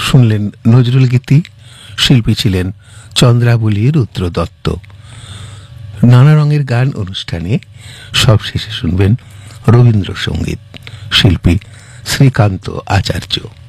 শুনলেন নজরুল গীতি। শিল্পী ছিলেন চন্দ্রাবলী রুদ্র দত্ত। নানা রঙের গান অনুষ্ঠানে সবশেষে শুনবেন রবীন্দ্রসঙ্গীত, শিল্পী শ্রীকান্ত আচার্য।